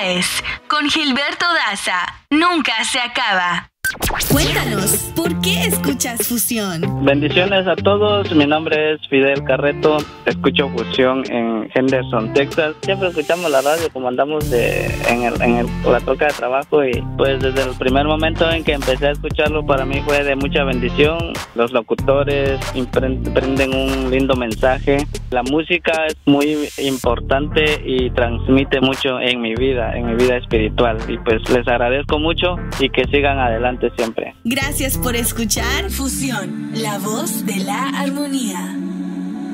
es con Gilberto Daza. Nunca se acaba. Cuéntanos, ¿por qué escuchas Fusión? Bendiciones a todos, mi nombre es Fidel Carreto, escucho Fusión en Henderson, Texas. Siempre escuchamos la radio como andamos en la troca de trabajo y pues desde el primer momento en que empecé a escucharlo para mí fue de mucha bendición. Los locutores prenden un lindo mensaje. La música es muy importante y transmite mucho en mi vida espiritual y pues les agradezco mucho y que sigan adelante siempre. Gracias por escuchar Fusión, la voz de la armonía.